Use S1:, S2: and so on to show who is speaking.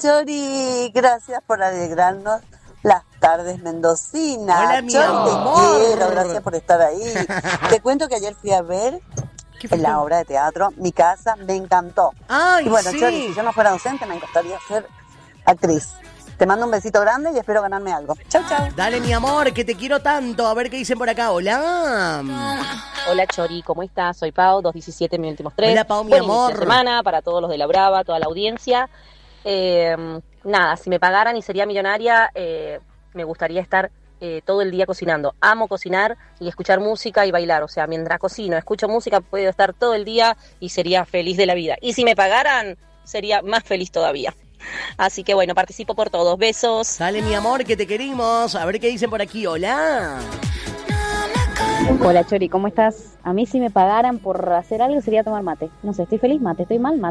S1: Chori, gracias por alegrarnos las tardes mendocinas.
S2: Hola, mi
S1: Chori,
S2: amor.
S1: te quiero, gracias por estar ahí. Te cuento que ayer fui a ver en la obra de teatro Mi Casa, me encantó.
S2: Ay,
S1: y bueno,
S2: sí.
S1: Chori, si yo no fuera docente, me encantaría ser actriz. Te mando un besito grande y espero ganarme algo. Chau, chau.
S2: Dale, mi amor, que te quiero tanto. A ver qué dicen por acá. Hola.
S3: Hola Chori, ¿cómo estás? Soy Pau, 217, mis últimos 3.
S2: Hola, Pau, mi
S3: Buen
S2: amor.
S3: inicio de semana para todos los de La Brava, toda la audiencia. Nada, si me pagaran y sería millonaria, me gustaría estar todo el día cocinando. Amo cocinar y escuchar música y bailar. O sea, mientras cocino, escucho música, puedo estar todo el día y sería feliz de la vida. Y si me pagaran, sería más feliz todavía. Así que bueno, participo por todos. Besos.
S2: Dale, mi amor, que te queremos. A ver qué dicen por aquí. Hola.
S4: Hola Chori, ¿cómo estás? A mí si me pagaran por hacer algo sería tomar mate. No sé, estoy feliz mate, estoy mal mate.